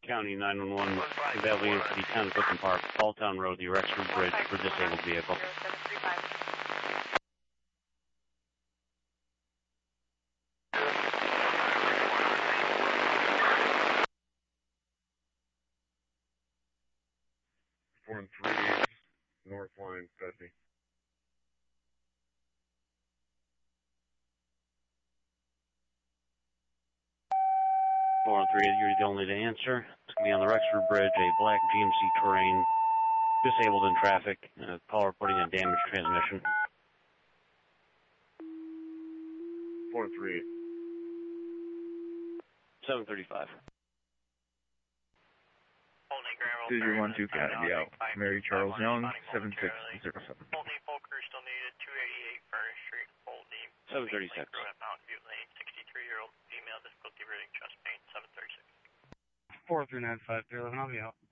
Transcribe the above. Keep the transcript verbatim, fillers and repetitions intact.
County nine one one, available unit for the town of Brooklyn Park, Balltown Road, the Rexford Bridge for disabled vehicle. Four and three, North Line, Betsy. Four and three, you're the only to answer. It's going to be on the Rexford Bridge, a black G M C Terrain, disabled in traffic, uh, call reporting a damaged transmission. Four and three. seven thirty-five. Cedar one two Kennedy out. Mary Charles Young, seven six zero seven. Polney Polker still needed, two eighty-eight Furnace Street, Polney. seven thirty-six. Mountain View Lane, sixty-three-year-old female, difficulty breathing, chest pain, seven thirty-six. four three nine five three eleven, I'll be out.